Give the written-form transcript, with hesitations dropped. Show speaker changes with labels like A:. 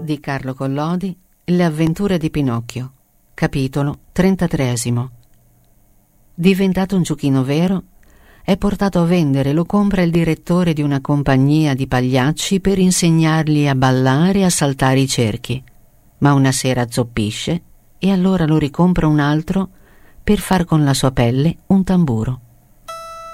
A: di Carlo Collodi, Le avventure di Pinocchio, capitolo 33. Diventato un giochino vero, è portato a vendere, lo compra il direttore di una compagnia di pagliacci per insegnargli a ballare e a saltare i cerchi, ma una sera zoppisce e allora lo ricompra un altro per far con la sua pelle un tamburo.